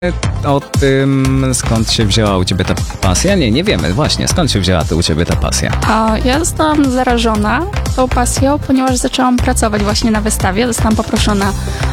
o tym, skąd się wzięła u ciebie ta pasja? Nie wiemy właśnie, skąd się wzięła u ciebie ta pasja? A ja zostałam zarażona tą pasją, ponieważ zaczęłam pracować właśnie na wystawie. Zostałam poproszona